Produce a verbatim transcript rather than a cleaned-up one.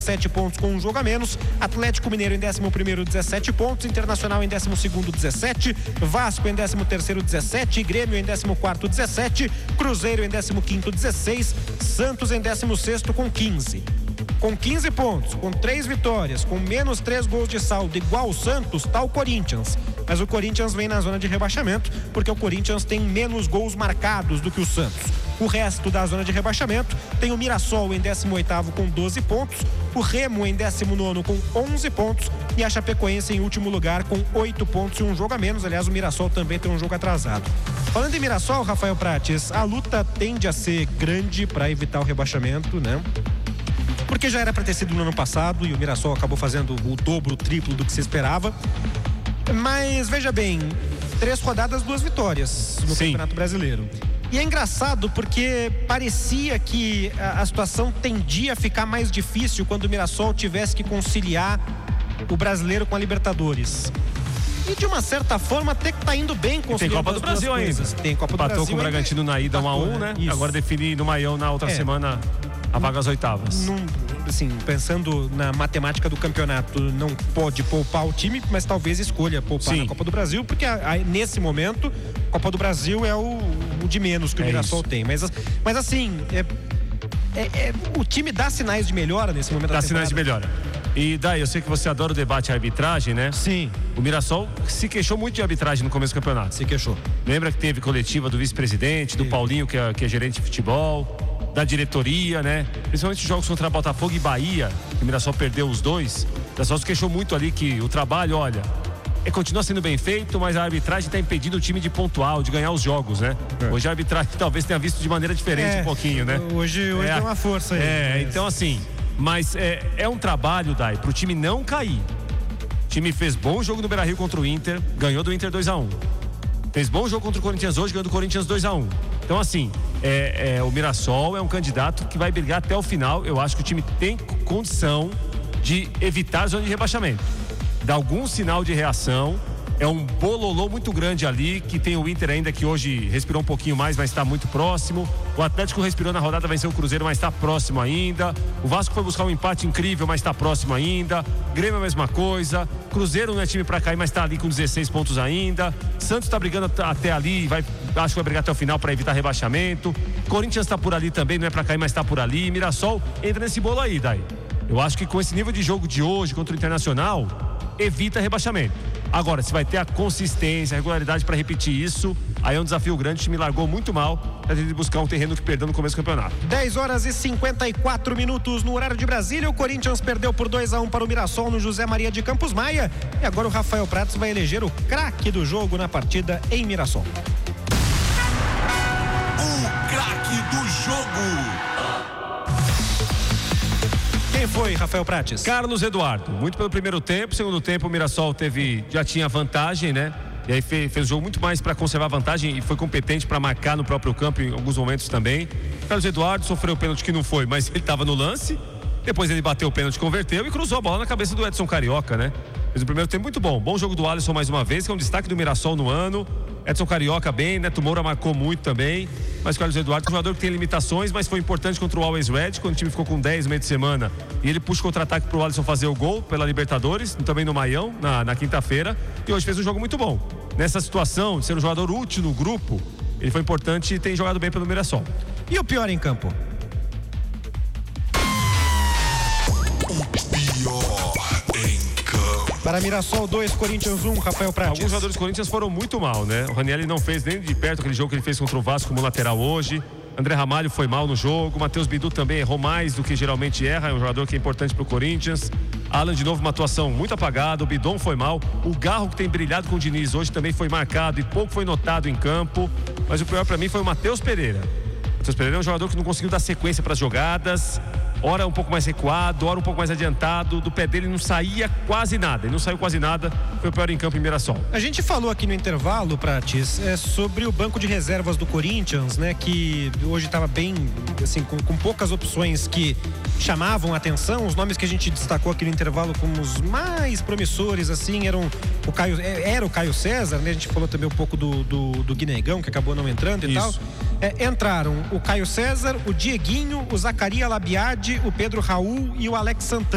sete pontos com um jogo a menos. Atlético Mineiro em décimo primeiro, dezessete pontos. Internacional em décimo segundo, dezessete. Vasco em décimo terceiro, dezessete. Grêmio em décimo quarto, dezessete. Cruzeiro em décimo quinto, dezesseis. Santos em décimo sexto com quinze. Com quinze pontos, com três vitórias, com menos três gols de saldo, igual o Santos, tá o Corinthians. Mas o Corinthians vem na zona de rebaixamento, porque o Corinthians tem menos gols marcados do que o Santos. O resto da zona de rebaixamento tem o Mirassol em décimo oitavo com doze pontos, o Remo em décimo nono com onze pontos e a Chapecoense em último lugar com oito pontos e um jogo a menos. Aliás, o Mirassol também tem um jogo atrasado. Falando em Mirassol, Rafael Prates, a luta tende a ser grande para evitar o rebaixamento, né? Porque já era para ter sido no ano passado e o Mirassol acabou fazendo o dobro, o triplo do que se esperava. Mas veja bem, três rodadas, duas vitórias no Sim. Campeonato Brasileiro. E é engraçado porque parecia que a, a situação tendia a ficar mais difícil quando o Mirassol tivesse que conciliar o Brasileiro com a Libertadores. E de uma certa forma até que tá indo bem com Tem Copa do Brasil ainda. Tem Copa do Empatou Brasil. com o Bragantino na ida um a um, né? Isso. Agora define no Maião na outra É. semana a vaga às oitavas. Num, assim, pensando na matemática do campeonato, não pode poupar o time, mas talvez escolha poupar Sim. na Copa do Brasil, porque a, a, nesse momento, a Copa do Brasil é o, o de menos que o É Mirassol isso. tem. Mas, mas assim, é, é, é, o time dá sinais de melhora nesse momento da Dá temporada. sinais de melhora. E daí, eu sei que você adora o debate à arbitragem, né? Sim, O Mirassol se queixou muito de arbitragem no começo do campeonato. se queixou. Lembra que teve coletiva do vice-presidente, do Sim. Paulinho, que é, que é gerente de futebol, da diretoria, né? Principalmente os jogos contra Botafogo e Bahia, que o Mirassol perdeu os dois. O Mirassol se queixou muito ali que o trabalho, olha, é, continua sendo bem feito, mas a arbitragem está impedindo o time de pontuar, de ganhar os jogos, né? É. Hoje a arbitragem talvez tenha visto de maneira diferente É, um pouquinho, né? Hoje, hoje É, tem uma força aí. É, Mas- então assim, mas é, é um trabalho, Dai, pro time não cair. O time fez bom jogo no Beira-Rio contra o Inter, ganhou do Inter dois a um. Fez bom jogo contra o Corinthians hoje, ganhou do Corinthians dois a um. Então assim, é, é, o Mirassol é um candidato que vai brigar até o final. Eu acho que o time tem condição de evitar a zona de rebaixamento. Dá algum sinal de reação. É um bololô muito grande ali, que tem o Inter ainda, que hoje respirou um pouquinho mais, mas está muito próximo. O Atlético respirou na rodada, venceu o Cruzeiro, mas está próximo ainda. O Vasco foi buscar um empate incrível, mas está próximo ainda. Grêmio a mesma coisa. Cruzeiro não é time para cair, mas está ali com dezesseis pontos ainda. Santos está brigando até ali, vai, acho que vai brigar até o final para evitar rebaixamento. Corinthians está por ali também, não é para cair, mas está por ali. Mirassol entra nesse bolo aí, daí. Eu acho que com esse nível de jogo de hoje contra o Internacional, evita rebaixamento. Agora, se vai ter a consistência, a regularidade para repetir isso, aí é um desafio grande. O time largou muito mal para tentar buscar um terreno que perdeu no começo do campeonato. dez horas e cinquenta e quatro minutos no horário de Brasília. O Corinthians perdeu por dois a um para o Mirassol no José Maria de Campos Maia. E agora o Rafael Prates vai eleger o craque do jogo na partida em Mirassol. O craque do jogo. Quem foi, Rafael Prates? Carlos Eduardo, muito pelo primeiro tempo. Segundo tempo, o Mirassol teve, já tinha vantagem, né? E aí fez, fez o jogo muito mais para conservar a vantagem e foi competente para marcar no próprio campo em alguns momentos também. Carlos Eduardo sofreu o pênalti que não foi, mas ele estava no lance. Depois ele bateu o pênalti, converteu e cruzou a bola na cabeça do Edson Carioca, né? Fez o primeiro tempo muito bom. Bom jogo do Alisson mais uma vez, que é um destaque do Mirassol no ano. Edson Carioca bem, Neto Moura marcou muito também. Mas o Carlos Eduardo é um jogador que tem limitações, mas foi importante contra o Always Red, quando o time ficou com dez no meio de semana. E ele puxa o contra-ataque pro Alisson fazer o gol pela Libertadores, também no Maião, na, na quinta-feira. E hoje fez um jogo muito bom. Nessa situação de ser um jogador útil no grupo, ele foi importante e tem jogado bem pelo Mirassol. E o pior em campo? Pior em campo. Para Mirassol dois, Corinthians um, Rafael Prates. Alguns jogadores do Corinthians foram muito mal, né? O Ranieri não fez nem de perto aquele jogo que ele fez contra o Vasco como lateral hoje. André Ramalho foi mal no jogo. Matheus Bidu também errou mais do que geralmente erra. É um jogador que é importante pro Corinthians. Alan, de novo, uma atuação muito apagada. O Bidon foi mal. O Garro, que tem brilhado com o Diniz hoje, também foi marcado e pouco foi notado em campo. Mas o pior para mim foi o Matheus Pereira. O Matheus Pereira é um jogador que não conseguiu dar sequência para as jogadas. Hora um pouco mais recuado, hora um pouco mais adiantado. Do pé dele não saía quase nada. Ele não saiu quase nada. Foi o pior em campo em Mirassol. A gente falou aqui no intervalo, Prates, é, sobre o banco de reservas do Corinthians, né? Que hoje estava bem, assim, com, com poucas opções que chamavam a atenção. Os nomes que a gente destacou aqui no intervalo como os mais promissores, assim, eram o Caio, era o Caio César, né? A gente falou também um pouco do, do, do Guinegão, que acabou não entrando e Isso. tal. É, entraram o Caio César, o Dieguinho, o Zacarias Labiade, o Pedro Raul e o Alex Santana.